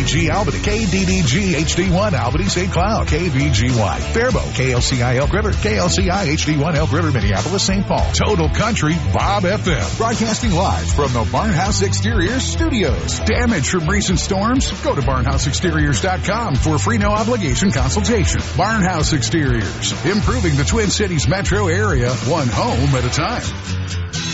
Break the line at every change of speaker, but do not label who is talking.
KDDG Albany, KDDG HD1 Albany St. Cloud, KVGY Faribault, KLCI Elk River, KLCI HD1 Elk River, Minneapolis, St. Paul. Total Country Bob FM. Broadcasting live from the Barnhouse Exteriors studios. Damage from recent storms? Go to barnhouseexteriors.com for a free no obligation consultation. Barnhouse Exteriors, improving the Twin Cities metro area, one home at a time.